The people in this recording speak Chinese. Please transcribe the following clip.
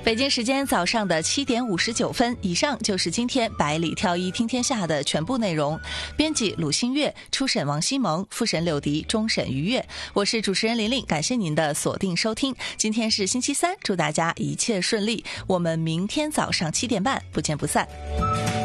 北京时间早上的7点59分，以上就是今天百里挑一听天下的全部内容。编辑鲁新月，初审王希萌，复审柳迪，终审于越。我是主持人琳琳，感谢您的锁定收听。今天是星期三，祝大家一切顺利。我们明天早上7点半不见不散。